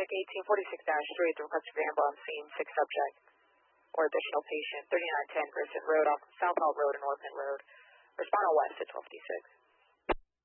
Paramedic 1846-3 to request for ambulance scene 6 subject or additional patient 3910 Grissom Road off South Hall Road and Orphan Road. Respond on West at 1256.